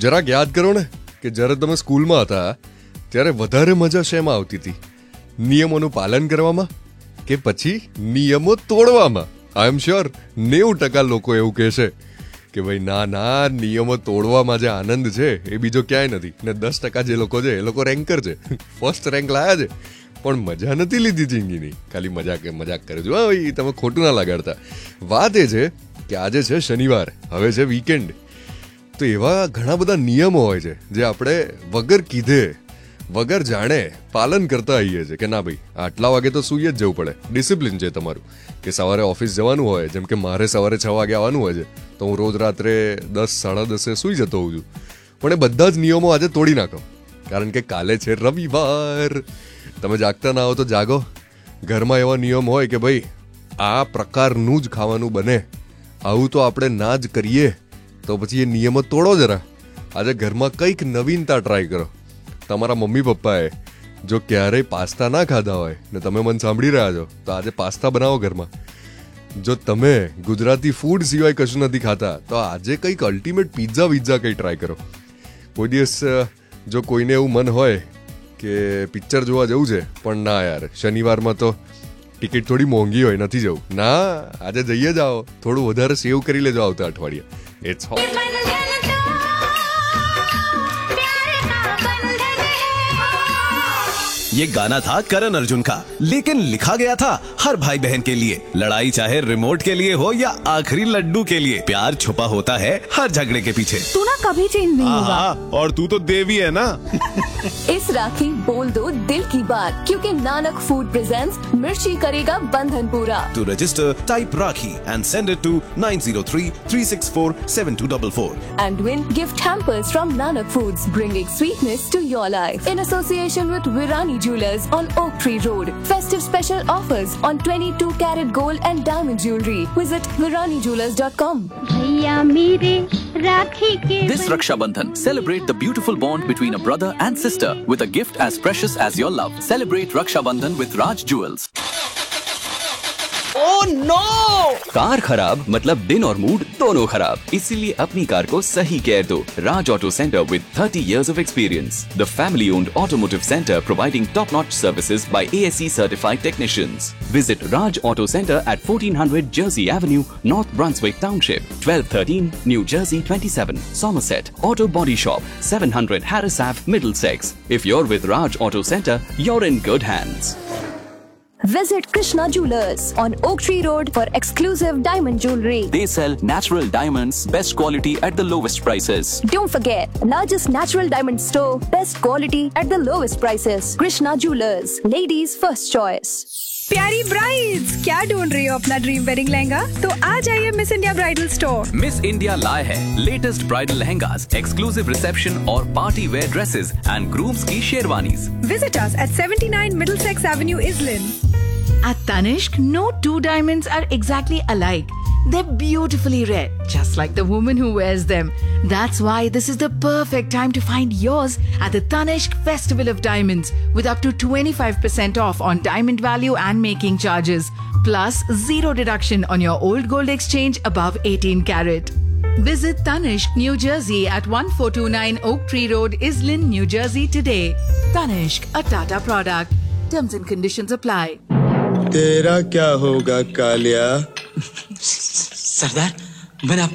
જરાક યાદ કરો ને કે જ્યારે તમે સ્કૂલમાં હતા ત્યારે વધારે મજા શેમાં આવતી હતી? નિયમોનું પાલન કરવામાં કે પછી નિયમો તોડવામાં? આઈ એમ શ્યોર 90% લોકો એવું કહેશે કે ભાઈ ના નિયમો તોડવામાં જે આનંદ છે એ બીજો ક્યાંય નથી. ને 10% જે લોકો છે એ લોકો રેન્કર છે, ફર્સ્ટ રેન્ક લાયા છે, પણ મજા નથી લીધી જિંદગીની. ખાલી મજાક કરે છે. ભાઈ તમે ખોટું ના લગાડતા. વાત એ છે કે આજે છે શનિવાર, હવે છે વીકેન્ડ. તો એવા ઘણા બધા નિયમો હોય છે જે આપણે વગર કીધે વગર જાણે પાલન કરતા આવીએ છીએ કે ના ભાઈ આટલા વાગે તો સૂઈ જ જવું પડે. ડિસિપ્લિન છે તમારું કે સવારે ઓફિસ જવાનું હોય, જેમ કે મારે સવારે 6 વાગે આવવાનું હોય છે તો હું રોજ રાત્રે 10 સાડા 10 સૂઈ જતો હોઉં છું. પણ એ બધા જ નિયમો આજે તોડી નાખો, કારણ કે કાલે છે રવિવાર. તમે જાગતા ના હો તો જાગો. ઘરમાં એવા નિયમ હોય કે ભાઈ આ પ્રકારનું જ ખાવાનું બને, આવું તો આપણે ના જ કરીએ, તો પછી એ નિયમો તોડો જરા. આજે ઘરમાં કંઈક નવીનતા ટ્રાય કરો. તમારા મમ્મી પપ્પાએ જો ક્યારેય પાસ્તા ના ખાધા હોય ને તમે મને સાંભળી રહ્યા છો તો આજે પાસ્તા બનાવો ઘરમાં. જો તમે ગુજરાતી ફૂડ સિવાય કશું નથી ખાતા તો આજે કંઈક અલ્ટિમેટ પિઝા કંઈ ટ્રાય કરો. કોઈ દિવસ જો કોઈને એવું મન હોય કે પિક્ચર જોવા જવું છે પણ ના યાર શનિવારમાં તો ટિકિટ થોડી મોંઘી હોય, નથી જવું, ના આજે જઈએ જ આવો, થોડું વધારે સેવ કરી લેજો આવતા અઠવાડિયે. ઇટ્સ ये गाना था करण अर्जुन का, लेकिन लिखा गया था हर भाई बहन के लिए. लड़ाई चाहे रिमोट के लिए हो या आखिरी लड्डू के लिए, प्यार छुपा होता है हर झगड़े के पीछे. तू ना कभी चेंज नहीं होगा. और तू तो देवी है ना. इस राखी बोल दो दिल की बात, क्योंकि नानक फूड प्रेजेंट्स मिर्ची करेगा बंधन पूरा. To register, type Rakhi and send it to 9033647244. And win gift hampers from Nanak Foods, bringing sweetness to your life. In association with Virani Jewelers on Oak Tree Road. Festive special offers on 22-carat gold and diamond jewelry. Visit viranijewelers.com. This Raksha Bandhan, celebrate the beautiful bond between a brother and sister with a gift as precious as your love. Celebrate Raksha Bandhan with Raj Jewels. Oh no! Car खराब मतलब दिन और mood दोनों खराब, इसीलिए अपनी car को सही केयर दो. Raj Auto Center with 30 years of experience. The family-owned automotive center providing top-notch services by ASE certified technicians. Visit Raj Auto Center at 1400 Jersey Avenue, North Brunswick Township, 1213 New Jersey 27, Somerset. Auto Body Shop, 700 Harris Ave, Middlesex. If you're with Raj Auto Center, you're in good hands. Visit Krishna Jewelers on Oak Tree Road for exclusive diamond jewelry. They sell natural diamonds, best quality at the lowest prices. Don't forget, largest natural diamond store, best quality at the lowest prices. Krishna Jewelers, ladies' first choice. प्यारी brides, क्या ढूंढ रही हो अपना dream wedding lehenga? तो आ जाइए miss India bridal store. Miss India लाए है latest bridal lehengas, exclusive reception और party wear dresses and grooms की sherwanis. Visit us at 79 Middlesex Avenue, Islin. At Tanishq, no two diamonds are exactly alike. They're beautifully red, just like the woman who wears them. That's why this is the perfect time to find yours at the Tanishq Festival of Diamonds, with up to 25% off on diamond value and making charges, plus 0 deduction on your old gold exchange above 18 carat. Visit Tanishq, New Jersey at 1429 Oak Tree Road, Islin, New Jersey today. Tanishq, a Tata product. Terms and conditions apply. तेरा क्या होगा कालिया? सरदार, मैंने